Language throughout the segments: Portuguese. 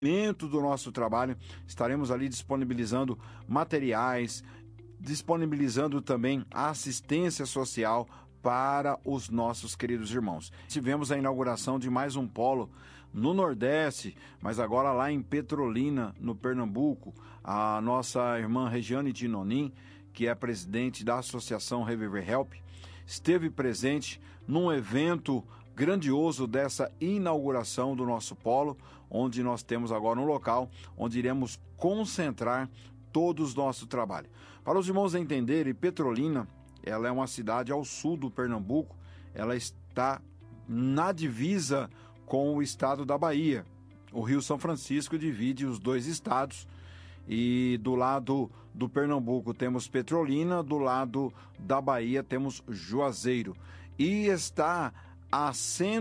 do nosso trabalho, estaremos ali disponibilizando materiais, disponibilizando também a assistência social para os nossos queridos irmãos. Tivemos a inauguração de mais um polo no Nordeste, mas agora lá em Petrolina, no Pernambuco. A nossa irmã Regiane Dinonin, que é presidente da Associação Reviver Help, esteve presente num evento grandioso dessa inauguração do nosso polo, onde nós temos agora um local onde iremos concentrar todo o nosso trabalho. Para os irmãos entenderem, Petrolina, ela é uma cidade ao sul do Pernambuco, ela está na divisa com o estado da Bahia. O Rio São Francisco divide os dois estados e do lado do Pernambuco temos Petrolina, do lado da Bahia temos Juazeiro. E está a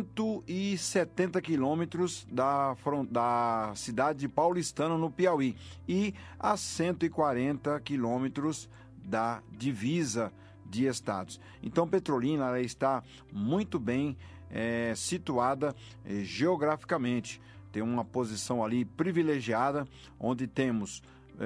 170 quilômetros da cidade de Paulistana, no Piauí, e a 140 quilômetros da divisa de estados. Então, Petrolina ela está muito bem situada geograficamente. Tem uma posição ali privilegiada, onde temos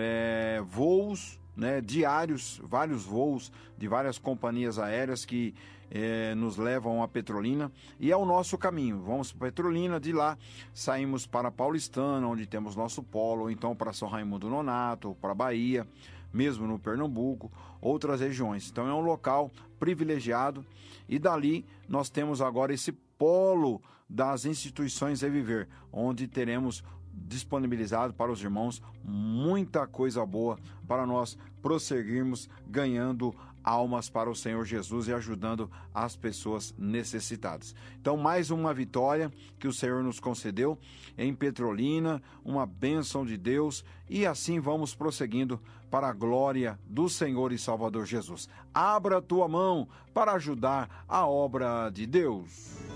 voos diários, vários voos de várias companhias aéreas que nos levam a Petrolina, e é o nosso caminho. Vamos para Petrolina, de lá saímos para Paulistana, onde temos nosso polo, ou então para São Raimundo Nonato, para Bahia, mesmo no Pernambuco, outras regiões. Então é um local privilegiado, e dali nós temos agora esse polo das instituições Reviver, onde teremos disponibilizado para os irmãos muita coisa boa para nós prosseguirmos ganhando almas para o Senhor Jesus e ajudando as pessoas necessitadas. Então, mais uma vitória que o Senhor nos concedeu em Petrolina, uma bênção de Deus, e assim vamos prosseguindo para a glória do Senhor e Salvador Jesus. Abra a tua mão para ajudar a obra de Deus.